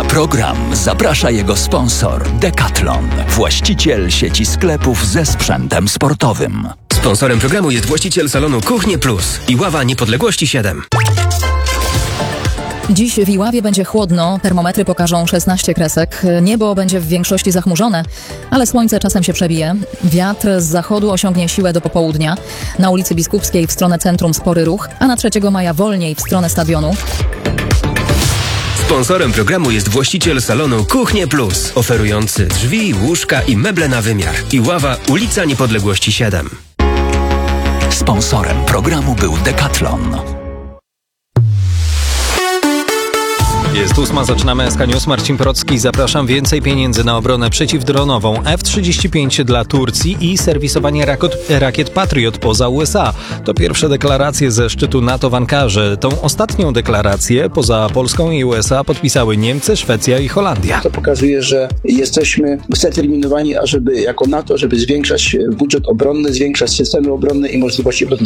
program zaprasza jego sponsor Decathlon, właściciel sieci sklepów ze sprzętem sportowym. Sponsorem programu jest właściciel salonu Kuchnie Plus i Ława Niepodległości 7. Dziś w Iławie będzie chłodno, termometry pokażą 16 kresek. Niebo będzie w większości zachmurzone, ale słońce czasem się przebije. Wiatr z zachodu osiągnie siłę do popołudnia. Na ulicy Biskupskiej w stronę centrum spory ruch, a na 3 maja wolniej w stronę stadionu. Sponsorem programu jest właściciel salonu Kuchnie Plus, oferujący drzwi, łóżka i meble na wymiar. Iława, ulica Niepodległości 7. Sponsorem programu był Decathlon. Jest 8, zaczynamy SK News. Marcin Procki, zapraszam. Więcej pieniędzy na obronę przeciwdronową, F-35 dla Turcji i serwisowanie rakiet Patriot poza USA. To pierwsze deklaracje ze szczytu NATO w Ankarze. Tą ostatnią deklarację poza Polską i USA podpisały Niemcy, Szwecja i Holandia. To pokazuje, że jesteśmy zdeterminowani, ażeby jako NATO, żeby zwiększać budżet obronny, zwiększać systemy obronne i możliwości obronne.